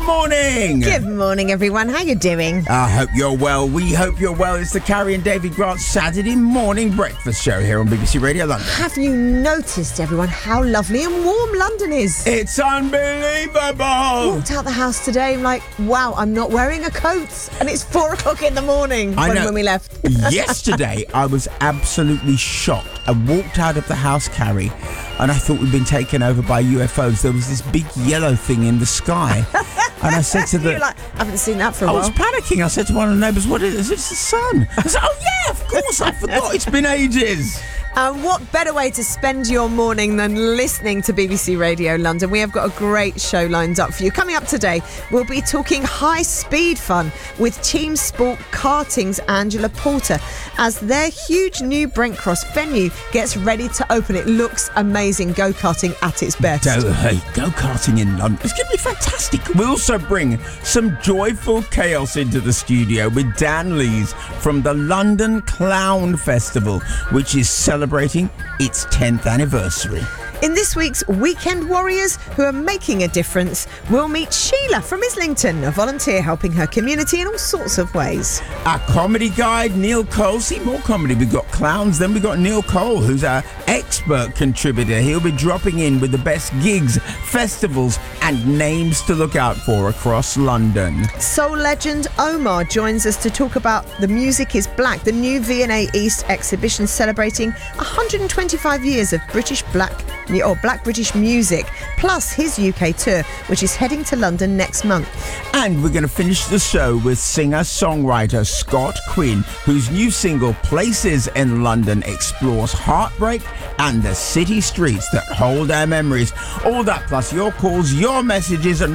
morning. Good morning, everyone. How you doing? I hope you're well. We hope you're well. It's the Carrie and David Grant Saturday morning breakfast show here on BBC Radio London. Have you noticed, everyone, how lovely and warm London is? It's unbelievable. Walked out the house today, I'm like, wow, I'm not wearing a coat. And it's 4 o'clock in the morning when we left. Yesterday, I was absolutely shocked. I walked out of the house, Carrie, and I thought we'd been taken over by UFOs. There was this big yellow thing in the sky. And I said to You're like, I haven't seen that for a while. I was panicking. I said to one of the neighbours, what is this? It's the sun. I said, oh yeah, of course, I forgot. It's been ages. And what better way to spend your morning than listening to BBC Radio London? We have got a great show lined up for you. Coming up today, we'll be talking high-speed fun with Team Sport Karting's Angela Porter as their huge new Brent Cross venue gets ready to open. It looks amazing. Go-karting at its best. Go-karting in London. It's going to be fantastic. We'll also bring some joyful chaos into the studio with Dan Lees from the London Clown Festival, which is celebrating its 10th anniversary. In this week's Weekend Warriors who are making a difference, we'll meet Sheila from Islington, a volunteer helping her community in all sorts of ways. Our comedy guide, Neil Cole. See, more comedy. We've got clowns. Then we've got Neil Cole, who's our expert contributor. He'll be dropping in with the best gigs, festivals and names to look out for across London. Soul legend Omar joins us to talk about The Music is Black, the new V&A East exhibition celebrating 125 years of Black British music, plus his UK tour, which is heading to London next month. And we're going to finish the show with singer-songwriter Scott Quinn, whose new single Places in London explores heartbreak and the city streets that hold our memories. All that plus your calls, your messages and